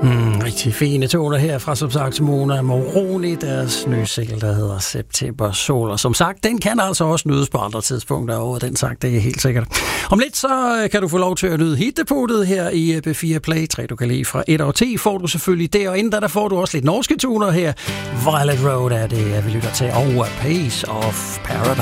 Rigtig fine toner her fra, som sagt, Mona Moroni, deres nye single, der hedder September Sol. Og som sagt, den kan altså også nydes på andre tidspunkter over den sagt, det er helt sikkert. Om lidt så kan du få lov til at nyde hitdepotet her i B4 Play. 3 du kan lide fra 1 og 10 får du selvfølgelig det, og inden der får du også lidt norske toner her. Violet Road er det, vi lytter til, og A Piece of Paradise.